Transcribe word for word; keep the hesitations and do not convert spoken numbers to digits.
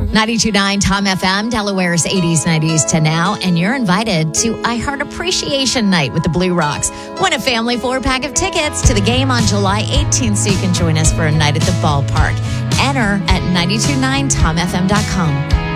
ninety-two point nine Tom F M, Delaware's eighties, nineties to now, and you're invited to iHeart Appreciation Night with the Blue Rocks. Win a family four-pack of tickets to the game on July eighteenth so you can join us for a night at the ballpark. Enter at nine two nine tom f m dot com.